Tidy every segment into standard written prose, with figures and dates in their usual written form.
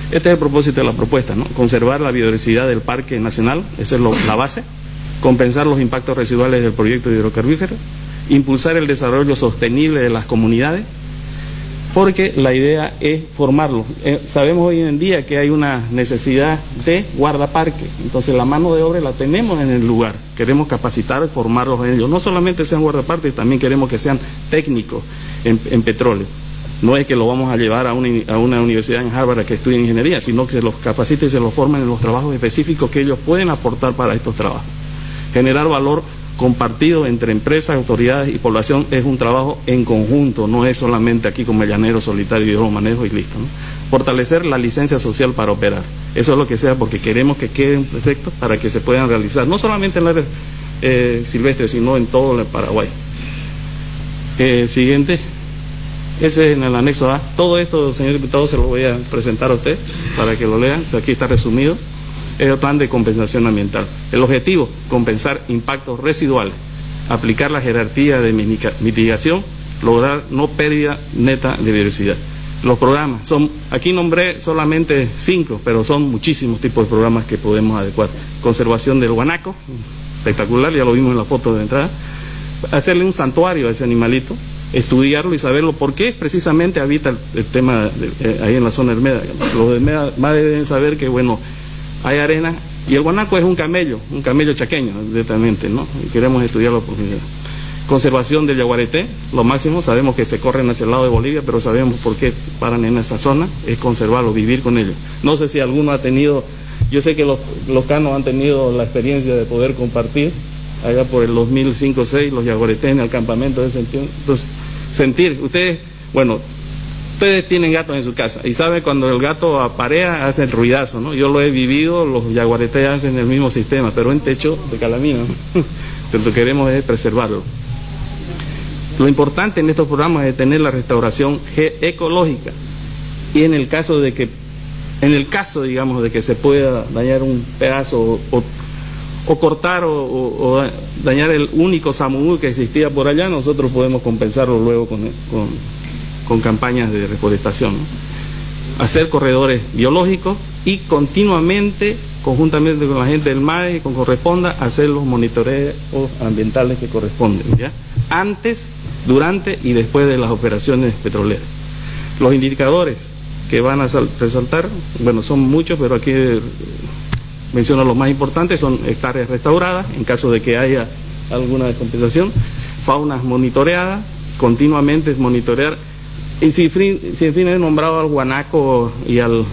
Este es el propósito de la propuesta, ¿no? Conservar la biodiversidad del Parque Nacional, esa es la base, compensar los impactos residuales del proyecto de hidrocarburíferos, impulsar el desarrollo sostenible de las comunidades, porque la idea es formarlos. Sabemos hoy en día que hay una necesidad de guardaparque, entonces la mano de obra la tenemos en el lugar, queremos capacitar y formarlos en ellos, no solamente sean guardaparques, también queremos que sean técnicos en petróleo. No es que lo vamos a llevar a una universidad en Harvard a que estudien ingeniería, sino que se los capacite y se los formen en los trabajos específicos que ellos pueden aportar para estos trabajos. Generar valor compartido entre empresas, autoridades y población es un trabajo en conjunto, no es solamente aquí como el llanero solitario, yo lo manejo y listo, ¿no? Fortalecer la licencia social para operar, eso es lo que sea, porque queremos que queden perfectos para que se puedan realizar, no solamente en el área silvestre, sino en todo el Paraguay. Siguiente, ese es en el anexo A. Todo esto, señor diputado, se lo voy a presentar a usted para que lo lean, aquí está resumido. Es el plan de compensación ambiental. El objetivo, compensar impactos residuales, aplicar la jerarquía de mitigación, lograr no pérdida neta de biodiversidad. Los programas son, aquí nombré solamente 5, pero son muchísimos tipos de programas que podemos adecuar. Conservación del guanaco, espectacular, ya lo vimos en la foto de entrada. Hacerle un santuario a ese animalito, estudiarlo y saberlo por qué precisamente habita el tema ahí en la zona Hermeda. Los de Hermeda más deben saber que, bueno, hay arena, y el guanaco es un camello chaqueño, directamente, ¿no? Y queremos estudiarlo por profundidad. Conservación del yaguareté, lo máximo, sabemos que se corren hacia el lado de Bolivia, pero sabemos por qué paran en esa zona, es conservarlo, vivir con ellos. No sé si alguno ha tenido, yo sé que los canos han tenido la experiencia de poder compartir, allá por el 2005-06, los yaguaretés en el campamento de sentido. Entonces, sentir, ustedes tienen gatos en su casa y saben cuando el gato aparea hace el ruidazo, ¿no? Yo lo he vivido, los yaguaretés hacen el mismo sistema, pero en techo de calamina, ¿no? Lo que queremos es preservarlo. Lo importante en estos programas es tener la restauración ecológica, y en el caso, digamos, de que se pueda dañar un pedazo o cortar o dañar el único samudú que existía por allá, nosotros podemos compensarlo luego con campañas de reforestación, ¿no? Hacer corredores biológicos y continuamente, conjuntamente con la gente del MAE, con corresponda, hacer los monitoreos ambientales que corresponden, ¿ya? Antes, durante y después de las operaciones petroleras. Los indicadores que van a resaltar, bueno, son muchos, pero aquí menciono los más importantes, son hectáreas restauradas, en caso de que haya alguna descompensación, faunas monitoreadas, continuamente monitorear. Y sin fin he nombrado al guanaco y al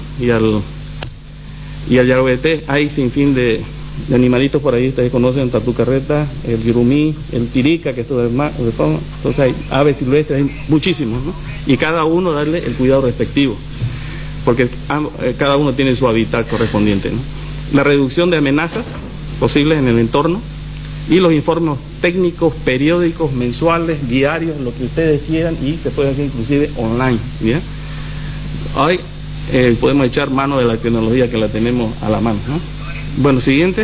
yaguareté, hay sin fin de animalitos por ahí, ustedes conocen, tatucarreta, el yurumí, el tirica, que esto es de fauna, entonces hay aves silvestres, hay muchísimos, ¿no? Y cada uno darle el cuidado respectivo, porque cada uno tiene su hábitat correspondiente, ¿no? La reducción de amenazas posibles en el entorno y los informes técnicos, periódicos, mensuales, diarios, lo que ustedes quieran, y se puede hacer inclusive online, ¿bien? Hoy podemos echar mano de la tecnología que la tenemos a la mano, ¿no? Bueno, siguiente.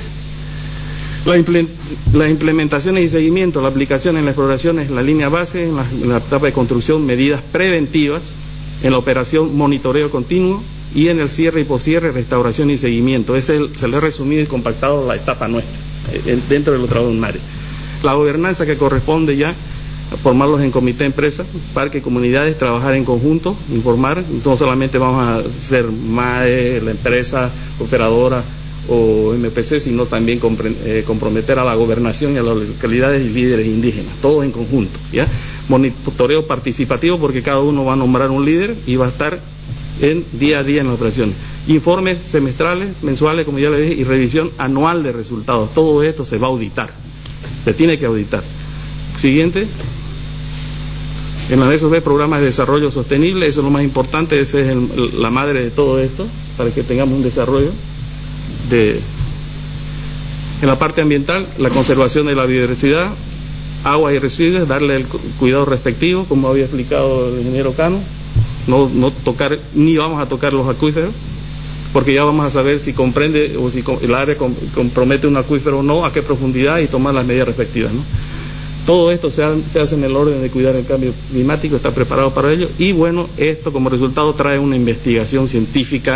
Las implementaciones y seguimiento, la aplicación en las exploraciones, la línea base, en la etapa de construcción, medidas preventivas, en la operación monitoreo continuo, y en el cierre y poscierre, restauración y seguimiento. Se le ha resumido y compactado la etapa nuestra, dentro de los trabajos de un área. La gobernanza que corresponde ya, formarlos en comité empresa, parque, comunidades, trabajar en conjunto, informar, no solamente vamos a ser MAE, la empresa operadora o MPC, sino también comprometer a la gobernación y a las localidades y líderes indígenas, todos en conjunto, ¿ya? Monitoreo participativo, porque cada uno va a nombrar un líder y va a estar día a día en las operaciones. Informes semestrales, mensuales, como ya le dije, y revisión anual de resultados. Todo esto se va a auditar, se tiene que auditar. Siguiente. En la anexo B, programas de desarrollo sostenible, eso es lo más importante, esa es la madre de todo esto, para que tengamos un desarrollo en la parte ambiental, la conservación de la biodiversidad, agua y residuos, darle el cuidado respectivo, como había explicado el ingeniero Cano, no tocar, ni vamos a tocar los acuíferos, porque ya vamos a saber si comprende o si el área compromete un acuífero o no, a qué profundidad, y tomar las medidas respectivas, ¿no? Todo esto se hace en el orden de cuidar el cambio climático, está preparado para ello, y bueno, esto como resultado trae una investigación científica